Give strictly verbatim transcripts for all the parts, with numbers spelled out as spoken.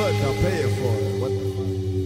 fuck, I'll pay you for it. What the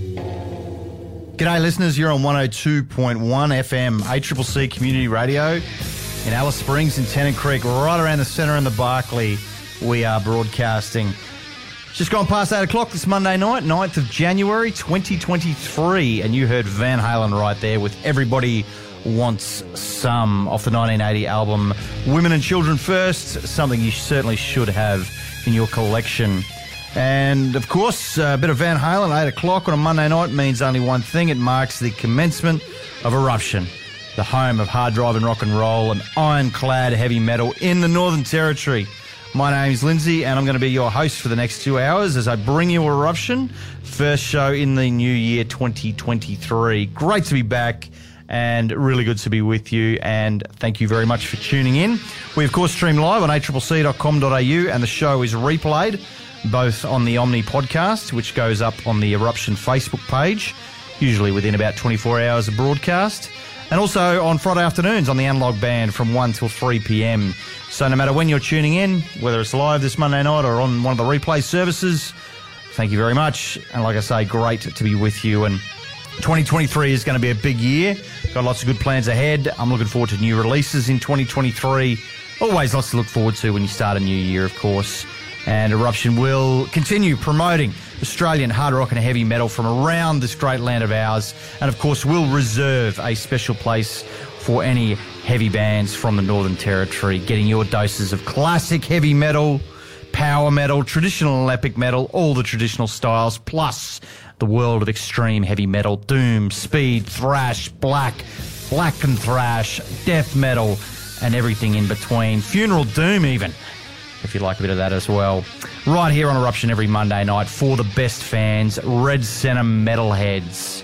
G'day listeners, you're on one oh two point one F M, A C C C Community Radio in Alice Springs and Tennant Creek, right around the centre in the Barclay. We are broadcasting. Just gone past eight o'clock this Monday night, ninth of January twenty twenty-three, and you heard Van Halen right there with Everybody Wants Some off the nineteen eighty album Women and Children First, something you certainly should have in your collection. And, of course, a bit of Van Halen at eight o'clock on a Monday night means only one thing. It marks the commencement of Eruption, the home of hard driving rock and roll and ironclad heavy metal in the Northern Territory. My name is Lindsay, and I'm going to be your host for the next two hours as I bring you Eruption, first show in the new year twenty twenty-three. Great to be back and really good to be with you, and thank you very much for tuning in. We, of course, stream live on a c c c dot com dot a u, and the show is replayed both on the Omni podcast, which goes up on the Eruption Facebook page, usually within about twenty-four hours of broadcast, and also on Friday afternoons on the Analog Band from one till three p.m. So no matter when you're tuning in, whether it's live this Monday night or on one of the replay services, thank you very much. And like I say, great to be with you. And twenty twenty-three is going to be a big year. Got lots of good plans ahead. I'm looking forward to new releases in twenty twenty-three. Always lots to look forward to when you start a new year, of course. And Eruption will continue promoting Australian hard rock and heavy metal from around this great land of ours. And, of course, we'll reserve a special place for any heavy bands from the Northern Territory, getting your doses of classic heavy metal, power metal, traditional and epic metal, all the traditional styles, plus the world of extreme heavy metal, doom, speed, thrash, black, black and thrash, death metal, and everything in between. Funeral doom even, if you like a bit of that as well. Right here on Eruption every Monday night for the best fans, Red Centre metalheads.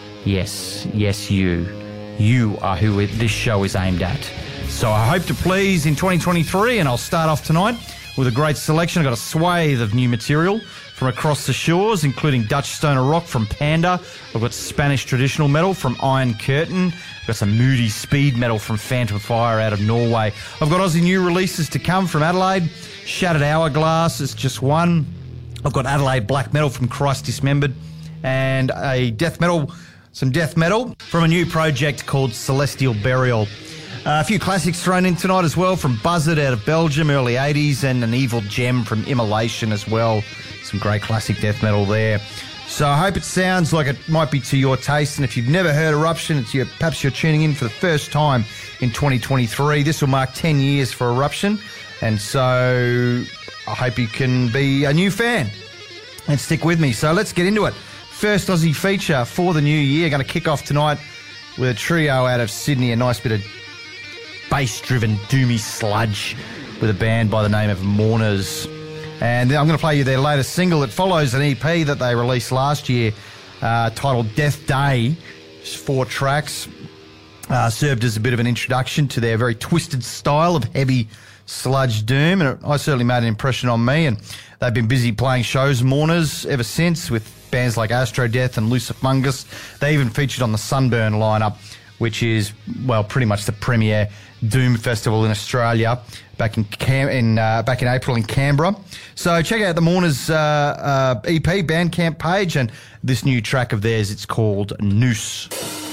Yes, yes, you. You are who this show is aimed at. So I hope to please in twenty twenty-three, and I'll start off tonight with a great selection. I've got a swathe of new material from across the shores, including Dutch stoner rock from Panda. I've got Spanish traditional metal from Iron Curtain. I've got some moody speed metal from Phantom Fire out of Norway. I've got Aussie new releases to come from Adelaide. Shattered Hourglass is just one. I've got Adelaide black metal from Christ Dismembered, and a death metal, some death metal from a new project called Celestial Burial. Uh, a few classics thrown in tonight as well from Buzzard out of Belgium, early eighties, and an Evil Gem from Immolation as well. Some great classic death metal there. So I hope it sounds like it might be to your taste, and if you've never heard Eruption, it's your, perhaps you're tuning in for the first time in twenty twenty-three. This will mark ten years for Eruption, and so I hope you can be a new fan and stick with me. So let's get into it. First Aussie feature for the new year. Going to kick off tonight with a trio out of Sydney, a nice bit of bass-driven doomy sludge with a band by the name of Mourners. And I'm going to play you their latest single. It follows an E P that they released last year uh, titled Death Day. Just four tracks. Uh, served as a bit of an introduction to their very twisted style of heavy sludge doom. And it, I certainly made an impression on me. And they've been busy playing shows, Mourners, ever since, with bands like Astro Death and Lucifungus. They even featured on the Sunburn lineup, which is, well, pretty much the premier doom festival in Australia back in Cam- in uh, back in April in Canberra. So check out the Mourners uh, uh, E P Bandcamp page and this new track of theirs. It's called Noose.